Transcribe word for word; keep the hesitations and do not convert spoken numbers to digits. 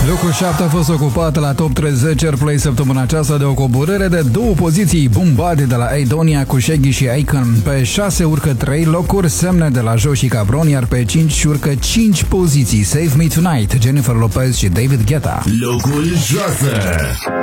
Locul șapte a fost ocupat la Top treizeci Airplay săptămâna aceasta de o coborâre de două poziții. Boom Body de la Aidonia cu Shaggy și Icon. Pe șase urcă trei locuri, Semne de la Joe și Cabron, iar pe cinci urcă cinci poziții. Save Me Tonight, Jennifer Lopez și David Guetta. Locul șase.